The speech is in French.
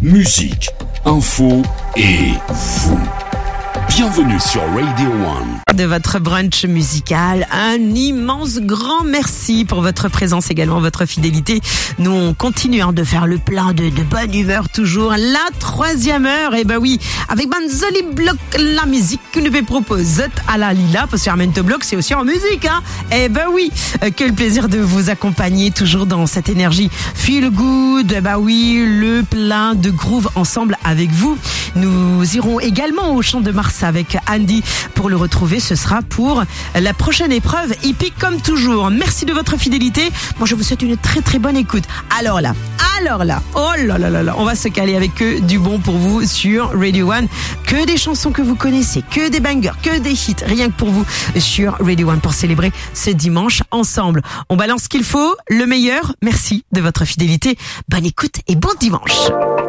musique, info et vous. Bienvenue sur Radio One. De votre brunch musical, un immense grand merci pour votre présence, également votre fidélité. Nous on continue de faire le plein de bonne humeur toujours. La troisième heure, et ben oui, avec Banzoli Block, la musique que nous propose à la Lila, parce que Armento Block c'est aussi en musique, hein. Et ben oui, quel plaisir de vous accompagner toujours dans cette énergie feel good. Et ben oui, le plein de groove ensemble avec vous. Nous irons également au Champ de Mars avec Andy pour le retrouver. Ce sera pour la prochaine épreuve hippique comme toujours. Merci de votre fidélité. Moi, je vous souhaite une très très bonne écoute. Alors là, oh là là là là, on va se caler avec que du bon pour vous sur Radio One. Que des chansons que vous connaissez, que des bangers, que des hits, rien que pour vous sur Radio One pour célébrer ce dimanche ensemble. On balance ce qu'il faut, le meilleur. Merci de votre fidélité. Bonne écoute et bon dimanche.